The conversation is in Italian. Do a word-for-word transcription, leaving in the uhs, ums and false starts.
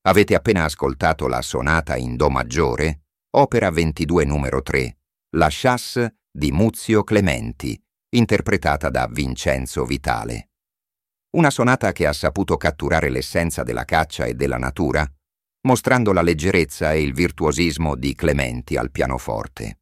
Avete appena ascoltato la sonata in Do maggiore, opera ventidue numero tre, La Chasse di Muzio Clementi, interpretata da Vincenzo Vitale. Una sonata che ha saputo catturare l'essenza della caccia e della natura, mostrando la leggerezza e il virtuosismo di Clementi al pianoforte.